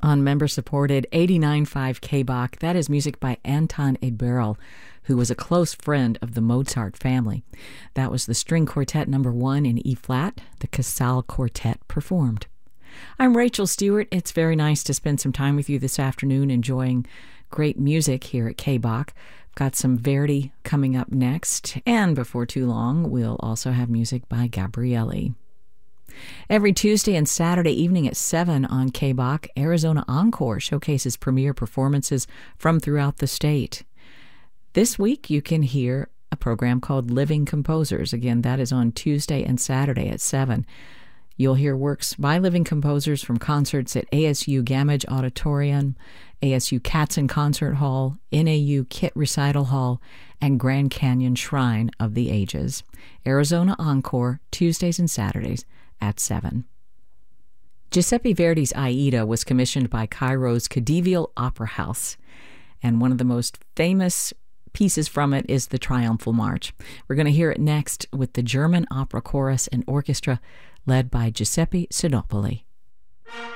on member-supported 89.5 KBach. That is music by Anton Eberl, who was a close friend of the Mozart family. That was the String Quartet No. 1 in E-flat, the Casal Quartet performed. I'm Rachel Stewart. It's very nice to spend some time with you this afternoon enjoying great music here at KBach. Got some Verdi coming up next, and before too long, we'll also have music by Gabrielli. Every Tuesday and Saturday evening at 7 on KBach, Arizona Encore showcases premier performances from throughout the state. This week, you can hear a program called Living Composers. Again, that is on Tuesday and Saturday at 7. You'll hear works by living composers from concerts at ASU Gamage Auditorium, ASU Katzen Concert Hall, NAU Kit Recital Hall, and Grand Canyon Shrine of the Ages. Arizona Encore, Tuesdays and Saturdays at 7. Giuseppe Verdi's Aida was commissioned by Cairo's Khedivial Opera House, and one of the most famous pieces from it is the Triumphal March. We're going to hear it next with the German Opera Chorus and Orchestra led by Giuseppe Sinopoli.